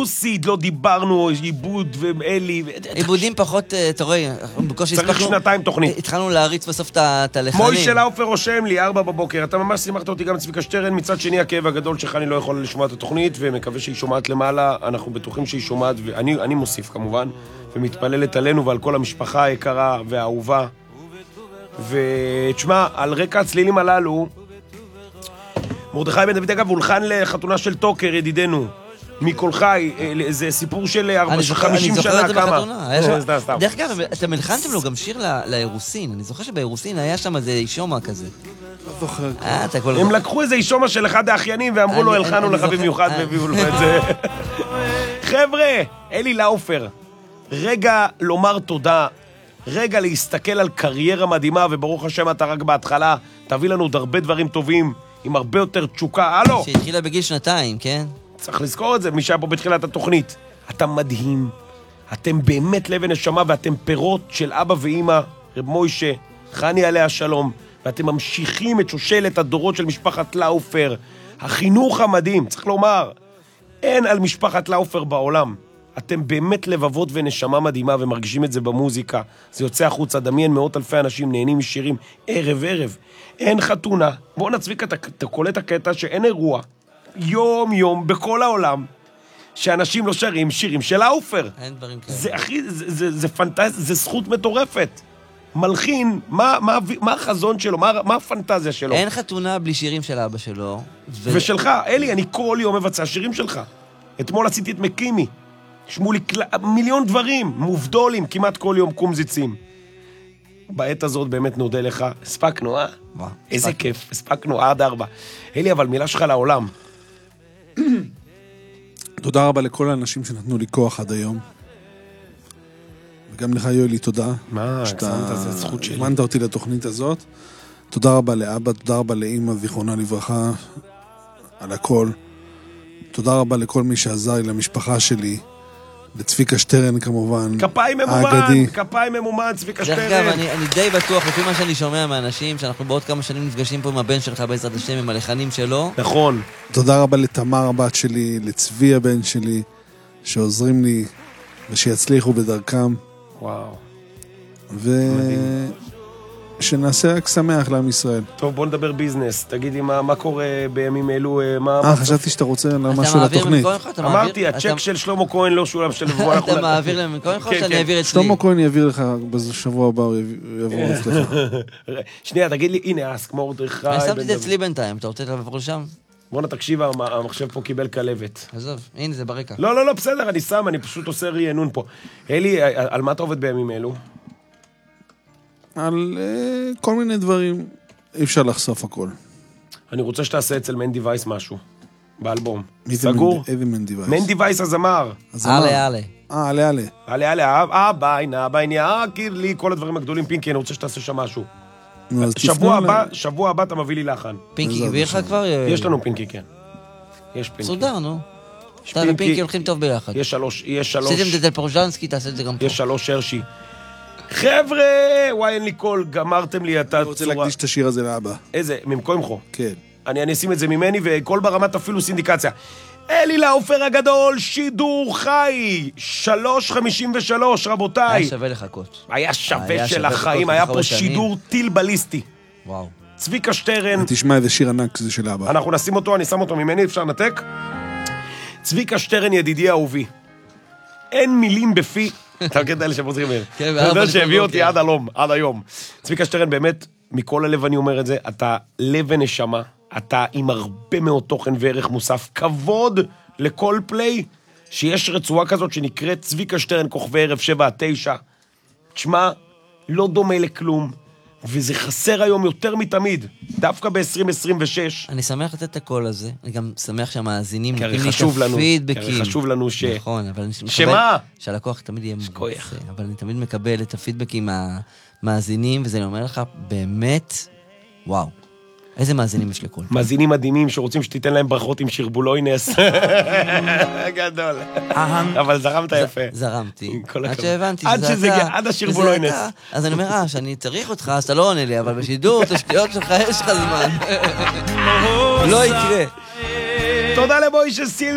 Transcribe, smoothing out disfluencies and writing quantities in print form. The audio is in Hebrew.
רוסית, לא דיברנו, עיבוד ואלי. עיבודים פחות, אתה רואה, צריך שנתיים תוכנית. התחלנו להריץ בסוף את הלחנים. מוישה לאופר רושם לי, 4 בבוקר. אתה ממש שימחת אותי גם צביקה שטרן, מצד שני הכאב הגדול שחני לא יכול לשמוע את התוכנית, ומקווה שהיא שומעת למעלה, אנחנו בטוחים שהיא שומעת, ואני מוסיף כמובן, ומתפללת עלינו ועל כל המשפחה היקרה והאהובה. ותשמע, על רקע הצלילים הללו, מרדכי בן דוד אגב הולחן לחתונה של טוקר, ידידנו, מכל חי, זה סיפור של 50 שנה, כמה. דרך אגב, אתם הלחנתם לו גם שיר לאירוסין, אני זוכר שבאירוסין היה שם איזה אישומע כזה. הם לקחו איזה אישומע של אחד האחיינים ואמרו לו, הלחנו לך במיוחד והביאו לו את זה. חבר'ה, אלי לאופר, רגע לומר תודה, רגע להסתכל על קריירה מדהימה, וברוך השם אתה רק בהתחלה, תביא לנו עוד הרבה דברים טובים, עם הרבה יותר תשוקה, הלו! שהתחילה בגיל 2, כן? צריך לזכור את זה, מי שהיה פה בתחילת התוכנית. אתה מדהים, אתם באמת לב ונשמה, ואתם פירות של אבא ואמא, רב מוישה, חני עליה שלום, ואתם ממשיכים את שושלת הדורות של משפחת לאופר. החינוך המדהים, צריך לומר, אין על משפחת לאופר בעולם. אתם באמת לבבות ונשמה מדהימה, ומרגישים את זה במוזיקה. זה יוצא החוצה, דמיין, מאות אלפי אנשים נהנים משירים ערב ערב. אין חתונה. בואו נצביק את קולט הקטע שאין אירוע. יום יום בכל העולם שאנשים לא שרים שירים של לאופר. אין דברים כאלה. זה אחי, זה פנטזיה, זה זכות מטורפת. מלחין, מה החזון שלו, מה הפנטזיה שלו? אין חתונה בלי שירים של אבא שלו. ושלך, אלי, אני כל יום מבצע שירים שלך. אתמול עשיתי את מקימי. שמעו לי מיליון דברים, מובדולים, כמעט כל יום קומזיצים. בעת הזאת באמת נודה לך. הספקנו, איזה כיף, הספקנו עד 4. אלי, אבל מילה שלך לעולם. תודה רבה לכל האנשים שנתנו לי כוח עד היום. וגם לך יואלי, תודה. מה, זה זכות שלי. הזמנת אותי לתוכנית הזאת. תודה רבה לאבא, תודה רבה לאמא, זיכרונה לברכה, על הכל. תודה רבה לכל מי שעזר לי, למשפחה שלי, לצביקה שטרן כמובן. כפיים ממומן, צביקה שטרן. דרך אגב, אני די בטוח, לפי מה שאני שומע מאנשים, שאנחנו בעוד כמה שנים נפגשים פה עם הבן שלך בעזרת השם, עם הלחנים שלו. נכון. תודה רבה לתמר הבת שלי, לצבי הבן שלי, שעוזרים לי ושיצליחו בדרכם. וואו. שנעשה רק שמח לעם ישראל. טוב, בוא נדבר ביזנס. תגידי מה קורה בימים אלו, חשבתי שאתה רוצה משהו לתוכנית. אמרתי, הצ'ק של שלמה כהן לא שולם של לבוא. אתה מעביר להם כהן חושב שאני אעביר אצלי. שלמה כהן יעביר לך בשבוע הבא, הוא יעבור אצלך. שנייה, תגיד לי, הנה, אז כמו מרדכי. אני שמתי את אצלי בינתיים, אתה רוצה לעבור לשם? בוא נתקשיב, המחשב פה קיבל כלבת. עזוב, הנה זה ברקע. לא, בסדר, אני שם, אני פשוט עושה רענון פה. אלי, על מה אתה עובד בימים אלו? על כל מיני דברים, אי אפשר לחשוף הכל. אני רוצה שתעשה אצל מנדי וייס משהו, באלבום. סגור? איזה מנדי וייס? מנדי וייס הזמר. אלה. ביין, יאקיר לי, כל הדברים הגדולים, פינקי, אני רוצה שתעשה שם משהו. שבוע הבא אתה מביא לי לחן. פינקי הביא לך כבר? יש לנו פינקי, כן. יש פינקי. סודר, נו. אתה ופינקי הולכים טוב ביחד. יש 3. עשיתם את זה פרוז'נסקי, תעשה את זה גם פה. יש 3 הרשי. חבר'ה, וואי, אין לי קול, גמרתם לי אתה... אני רוצה להקדיש את השיר הזה לאבא. איזה, ממקוימחו? כן. אני אשים את זה ממני, וכל ברמת אפילו סינדיקציה. אלי לאופר הגדול, שידור חי, 3:53, רבותיי. היה שווה לחכות. היה שווה של החיים, היה פה שידור טיל בליסטי. וואו. צביקה שטרן. תשמע איזה שיר ענק זה של אבא. אנחנו נשים אותו, אני שם אותו ממני, אפשר לנתק. צביקה שטרן ידידי אהובי. אין מילים בפי. אתה מכיר את האלה שפוצרים מהם. אתה יודע שהביא אותי עד היום. צביקה שטרן באמת, מכל הלב אני אומר את זה, אתה לב ונשמה, אתה עם הרבה מאוד תוכן וערך מוסף, כבוד לכל פליי, שיש רצועה כזאת שנקראת צביקה שטרן כוכבי ערב 7-9. תשמע, לא דומה לכלום, וזה חסר היום יותר מתמיד, דווקא ב-2026. אני שמח לתת את הקול הזה, אני גם שמח שהמאזינים נותנים לי את הפידבקים. כי חשוב לנו נכון, אבל אני שמה? שהלקוח תמיד יהיה מובסה, אבל אני תמיד מקבל את הפידבקים מהמאזינים, וזה אומר לך באמת, וואו. איזה מאזינים יש לכל? מאזינים מדהימים שרוצים שתיתן להם ברכות עם שירבולוינס. גדול. אבל זרמת יפה. זרמתי. עד שהבנתי עד השירבולוינס. אז אני אומר, שאני צריך אותך, אז אתה לא עונה לי, אבל בשידור, את השטויות שלך, יש לך זמן. לא יקרה. תודה למוישה סילבר.